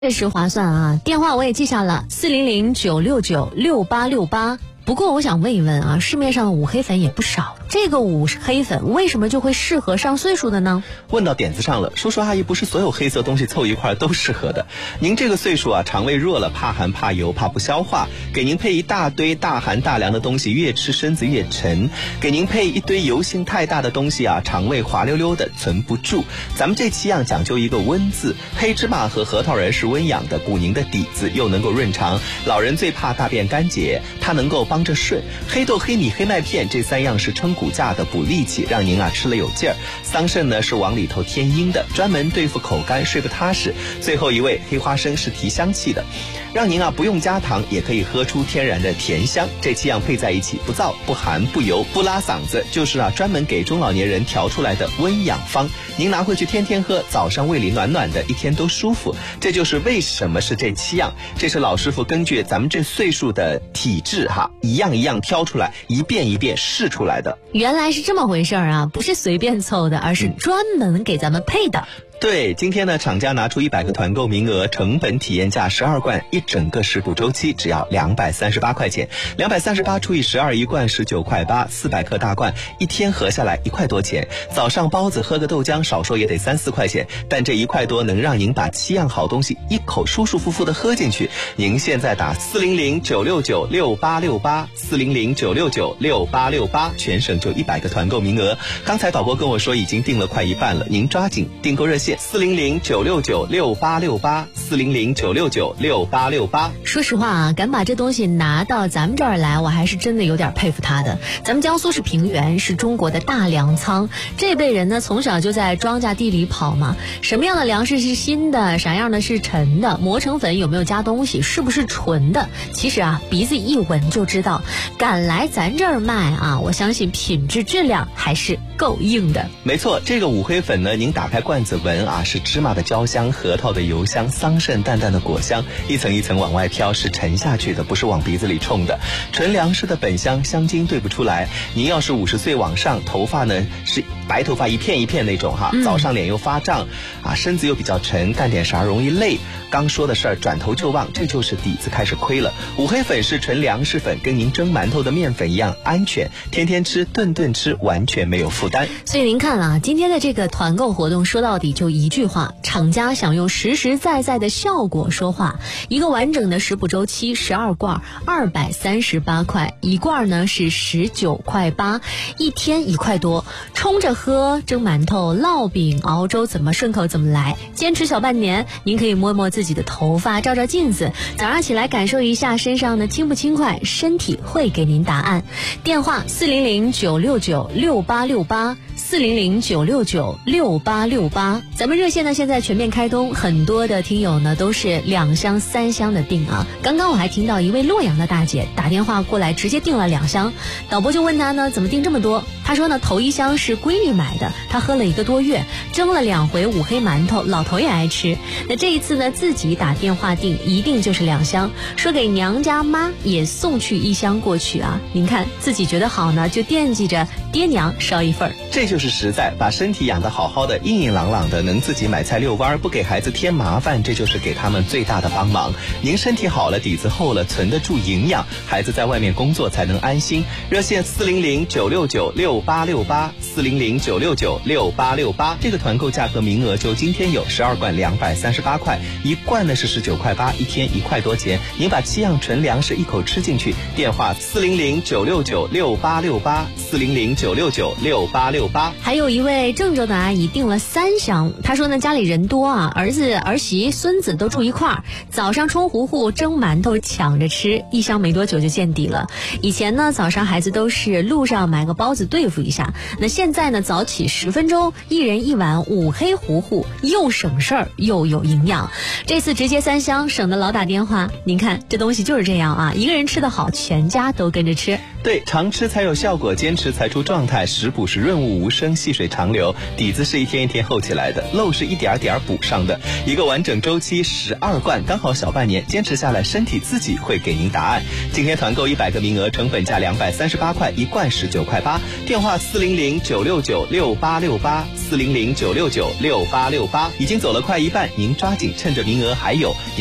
确实划算啊！电话我也记下了，400-969-6868。不过我想问一问啊，市面上的五黑粉也不少，这个五黑粉为什么就会适合上岁数的呢？ 问到点子上了，叔叔阿姨不是所有黑色东西凑一块都适合的。您这个岁数啊，肠胃弱了，怕寒怕油怕不消化，给您配一大堆大寒大凉的东西，越吃身子越沉；给您配一堆油性太大的东西啊，肠胃滑溜溜的存不住。咱们这期讲究一个温字，黑芝麻和核桃仁是温养的，补您的底子，又能够润肠。老人最怕大便干结，它能够帮着顺。黑豆、黑米、黑麦片这三样是撑骨架的，补力气，让您吃了有劲儿。桑葚呢是往里头添阴的，专门对付口干睡不踏实。最后一位黑花生是提香气的，让您不用加糖也可以喝出天然的甜香。这七样配在一起，不燥不寒不油不拉嗓子，就是专门给中老年人调出来的温养方。您拿回去天天喝，早上胃里暖暖的，一天都舒服。这就是为什么是这七样，这是老师傅根据咱们这岁数的体质一样一样挑出来，一遍一遍试出来的。 原来是这么回事啊，不是随便凑的，而是专门给咱们配的。 对，今天呢，厂家拿出100个团购名额，成本体验价12罐，一整个食补周期只要238块钱，238除以12，一罐19块8，400克大罐，一天合下来1块多钱。早上包子喝个豆浆，少说也得3-4块钱，但这1块多能让您把7样好东西一口舒舒服服的喝进去。您现在打400-969-6868，400-969-6868，全省就100个团购名额。刚才导播跟我说已经订了快一半了，您抓紧订购热线400-969-6868，400-969-6868。 说实话啊，敢把这东西拿到咱们这儿来，我还是真的有点佩服他的。咱们江苏是平原，是中国的大粮仓，这辈人呢从小就在庄稼地里跑嘛，什么样的粮食是新的，啥样的是陈的，磨成粉有没有加东西，是不是纯的，其实鼻子一闻就知道。敢来咱这儿卖我相信品质质量还是够硬的。 没错，这个五黑粉呢，您打开罐子闻是芝麻的焦香，核桃的油香，桑葚淡淡的果香，一层一层往外飘，是沉下去的，不是往鼻子里冲的。纯粮食的本香，香精兑不出来。您要是50岁往上，头发呢是白头发一片一片那种早上脸又发胀身子又比较沉，干点啥容易累，刚说的事儿转头就忘，这就是底子开始亏了。五黑粉是纯粮食粉，跟您蒸馒头的面粉一样安全，天天吃顿顿吃，完全没有负担。 所以您看今天的这个团购活动说到底就一句话，厂家想用实实在在的效果说话。一个完整的食补周期12罐238块，一罐呢是19块8，一天1块多，冲着喝，蒸馒头、烙饼、熬粥，怎么顺口怎么来。坚持小半年，您可以摸摸自己的头发，照照镜子，早上起来感受一下身上的轻不轻快，身体会给您答案。电话400-969-6868，400-969-6868。咱们热线呢现在全面开通，很多的听友呢都是2箱3箱的订刚刚我还听到一位洛阳的大姐打电话过来，直接订了2箱。导播就问她呢怎么订这么多，她说呢头1箱是闺女买的，她喝了1个多月，蒸了2回五黑馒头，老头也爱吃。那这一次呢自己打电话订，一定就是2箱，说给娘家妈也送去1箱过去您看自己觉得好呢，就惦记着爹娘捎一份。 这就是实在，把身体养得好好的，硬硬朗朗的，能自己买菜遛弯，不给孩子添麻烦，这就是给他们最大的帮忙。您身体好了，底子厚了，存得住营养，孩子在外面工作才能安心。热线400-969-6868，400-969-6868，这个团购价格名额就今天有，12罐238块，一罐呢是19块8，一天1块多钱。您把7样纯粮食一口吃进去。电话400-969-6868，400-969-6868。 还有一位郑州的阿姨订了3箱，她说呢家里人多儿子儿媳孙子都住一块儿，早上冲糊糊蒸馒头抢着吃，1箱没多久就见底了。以前呢早上孩子都是路上买个包子对付一下，那现在呢早起10分钟，一人1碗五黑糊糊，又省事儿又有营养。这次直接3箱，省得老打电话。您看这东西就是这样一个人吃得好，全家都跟着吃。 对，常吃才有效果，坚持才出状态，食补是润物无声，细水长流，底子是一天一天厚起来的，漏是一点点补上的，一个完整周期12罐，刚好小半年，坚持下来，身体自己会给您答案。今天团购100个名额，成本价238块，1罐19块8，电话400-969-6868，400-969-6868，已经走了快一半，您抓紧，趁着名额还有。